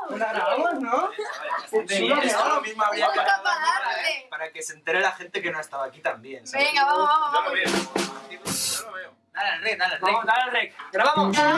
La grabamos, ¿no? Esto lo mismo habría que Otra grabar parte. para que se entere la gente que no ha estado aquí también, ¿sabes? Venga, vamos. Yo lo veo. Dale al rec, dale al rec. Vamos, dale al rec. ¡Grabamos!